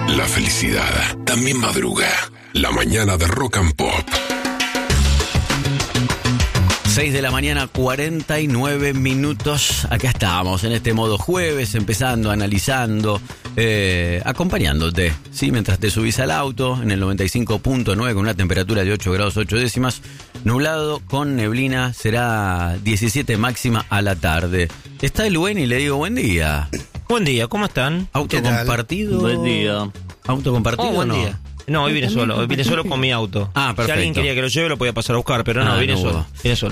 La felicidad también madruga. La mañana de Rock and Pop. 6 de la mañana, 49 minutos. Acá estamos en este modo jueves, empezando, analizando, acompañándote, ¿sí? Mientras te subís al auto en el 95.9 con una temperatura de 8 grados 8 décimas. Nublado con neblina, será 17 máxima a la tarde. Está el buen y le digo buen día. Buen día, ¿cómo están? ¿Auto compartido? Buen día. ¿Auto compartido? Buen no? día. No, hoy vine solo. Hoy vine solo con mi auto. Ah, perfecto. Si alguien quería que lo lleve, lo podía pasar a buscar, pero no, vine no solo. hubo. Vine solo.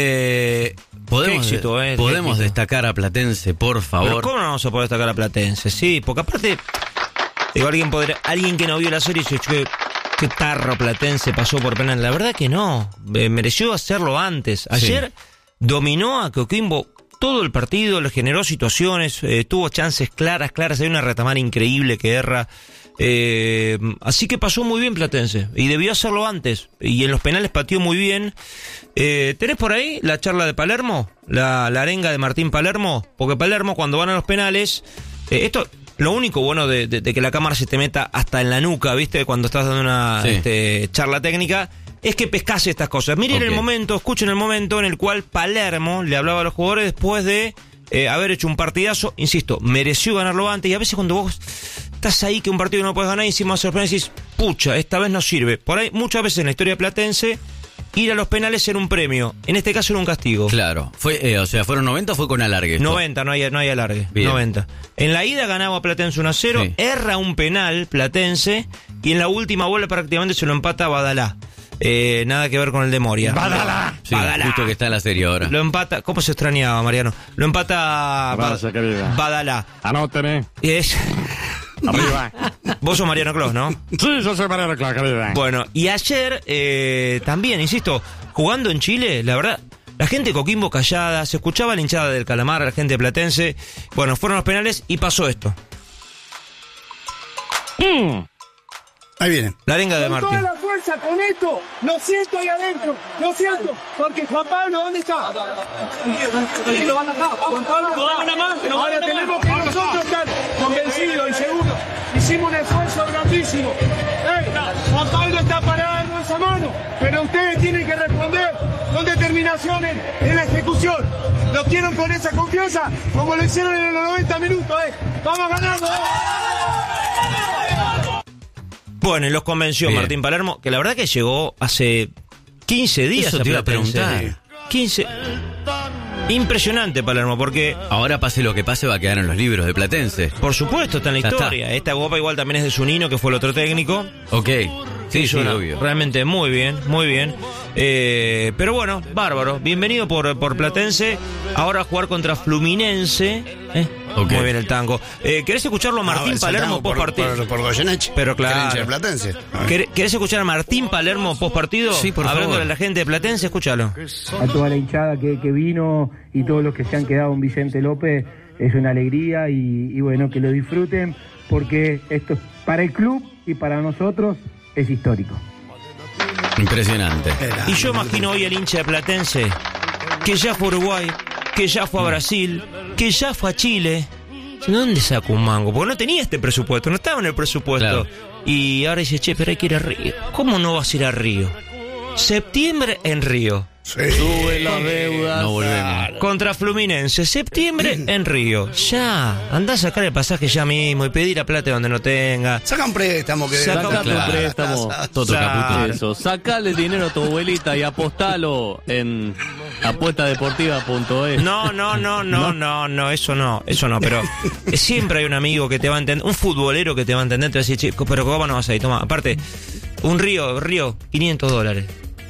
Podemos destacar a Platense, por favor. Pero ¿cómo no vamos a poder destacar a Platense? Sí, porque aparte, digo, alguien que no vio la serie dice, qué tarro Platense pasó por penal. La verdad que no. Mereció hacerlo antes. Ayer dominó a Coquimbo todo el partido, le generó situaciones, tuvo chances claras, hay una retamar increíble que erra. Así que pasó muy bien Platense y debió hacerlo antes, y en los penales pateó muy bien. ¿Tenés por ahí la charla de Palermo? La arenga de Martín Palermo, porque Palermo cuando van a los penales, esto, lo único bueno de que la cámara se te meta hasta en la nuca, ¿viste? Cuando estás dando una charla técnica, es que pescase estas cosas. Miren el momento, escuchen el momento en el cual Palermo le hablaba a los jugadores después de haber hecho un partidazo. Insisto, mereció ganarlo antes, y a veces cuando vos estás ahí que un partido no puedes ganar y encima sorprendes y dices, pucha, esta vez no sirve. Por ahí, muchas veces en la historia platense, ir a los penales era un premio. En este caso era un castigo. Claro. ¿Fueron 90 o fue con alargue? 90, no hay alargue. Bien. 90. En la ida ganaba Platense 1-0, erra un penal Platense, y en la última bola prácticamente se lo empata Badalá. Nada que ver con el de Moria. ¡Badalá! Sí, Badalá. justo que está en la serie ahora. Lo empata, ¿cómo se extrañaba, Mariano? Lo empata Badalá. Anóteme. Y es... Arriba. Vos sos Mariano Clos, ¿no? Sí, yo soy Mariano Clos, querida. Bueno, y ayer también, insisto, jugando en Chile, la verdad, la gente de Coquimbo callada, se escuchaba la hinchada del Calamar, la gente de Platense. Bueno, fueron los penales y pasó esto. Ahí viene. La arenga de Martín. Con toda la fuerza, con esto, lo siento ahí adentro, lo siento, porque Juan Pablo, ¿dónde está? Lo van acá, Juan Pablo, ahora tenemos que nosotros estar convencidos y seguros. Hicimos un esfuerzo grandísimo. Juan Pablo está parado en esa mano, pero ustedes tienen que responder con determinación en la ejecución. Lo quieren con esa confianza, como lo hicieron en los 90 minutos. Vamos ganando. Bueno, y los convenció Martín Palermo, que la verdad que llegó hace 15 días. Eso te iba a preguntar. 15. Impresionante Palermo, porque... Ahora pase lo que pase va a quedar en los libros de Platense. Por supuesto, está en la Ya historia. está. Esta copa igual también es de Zunino, que fue el otro técnico. Ok. Sí, Suena obvio. realmente muy bien, muy bien. Pero bueno, bárbaro. Bienvenido por Platense. Ahora a jugar contra Fluminense. Okay. Muy bien el tango. ¿Querés escucharlo a Martín Palermo post partido? Por Goyeneche. Pero claro. De Platense. ¿Querés escuchar a Martín Palermo post partido? Sí, por favor. Hablando de la gente de Platense, escúchalo. A toda la hinchada que vino y todos los que se han quedado en Vicente López, es una alegría y bueno, que lo disfruten, porque esto es para el club y para nosotros es histórico. Impresionante. Y yo imagino hoy al hincha de Platense, que ya fue a Uruguay, que ya fue a Brasil, que ya fue a Chile. ¿De dónde sacó un mango? Porque no tenía este presupuesto, no estaba en el presupuesto. Claro. Y ahora dice, che, pero hay que ir a Río. ¿Cómo no vas a ir a Río? Septiembre en Río. Sube las deudas. No volvemos. Contra Fluminense, septiembre en Río. Ya, andá a sacar el pasaje ya mismo y pedir a plata donde no tenga. Saca un préstamo que Saca Claro. un préstamo. Toto Caputo. Eso, sacale el dinero a tu abuelita y apostalo en apuestadeportiva.es. No, eso no, pero siempre hay un amigo que te va a entender, un futbolero que te va a entender, te va a decir, chico, pero ¿cómo no vas a ir? Toma, aparte, un Río, $500.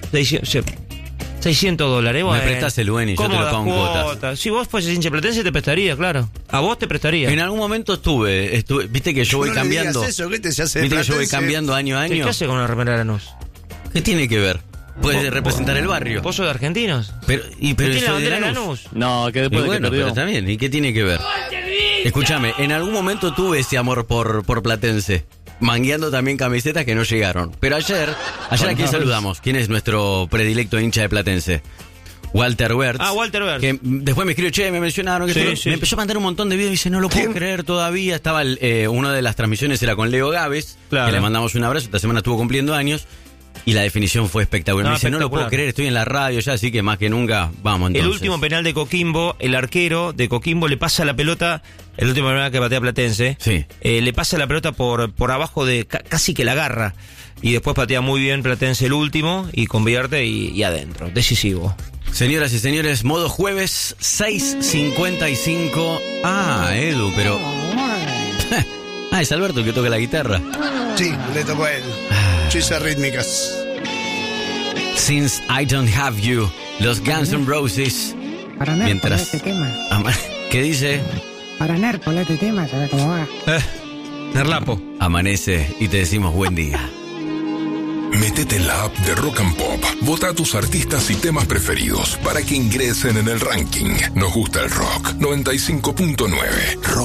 $600, bueno. Me prestás el buen y yo te lo pago en cuotas. Si vos fueses hincha platense te prestaría, claro. A vos te prestaría. En algún momento estuve, viste que yo voy cambiando. Eso, ¿qué te se hace Viste que yo voy Platense? cambiando año a ¿Qué año. hace con una remera de Lanús? ¿Qué tiene que ver? Puede representar el barrio. ¿Vos sos de argentinos? Pero ¿Tiene la soy de bandera de Lanús. Lanús? No, que Y después de que bueno, perdió. pero está bien. ¿Y qué tiene que ver? Escúchame, en algún momento tuve ese amor por Platense. Mangueando también camisetas que no llegaron. Pero ayer ¿a quién saludamos? ¿Quién es nuestro predilecto hincha de Platense? Walter Bertz. Walter Bertz. Que después me escribió, che, me mencionaron que me empezó a mandar un montón de videos y dice, no lo puedo creer todavía. Estaba una de las transmisiones era con Leo Gávez, que le mandamos un abrazo, esta semana estuvo cumpliendo años. Y la definición fue espectacular. Me dice, no lo puedo creer, estoy en la radio ya, así que más que nunca, vamos entonces. El último penal de Coquimbo, el arquero de Coquimbo le pasa la pelota, el último penal que patea Platense, le pasa la pelota por abajo de, casi que la agarra. Y después patea muy bien Platense el último y convierte y adentro, decisivo. Señoras y señores, modo jueves, 6:55. Edu, pero... es Alberto el que toca la guitarra. Sí, le tocó a él. Chisas rítmicas. Since I Don't Have You, los Guns N' Roses. Para mientras este tema. ¿Qué dice? Para Nerpol este tema, ¿sabes cómo va? Nerlapo. Amanece y te decimos buen día. Métete en la app de Rock and Pop. Vota a tus artistas y temas preferidos para que ingresen en el ranking. Nos gusta el rock. 95.9.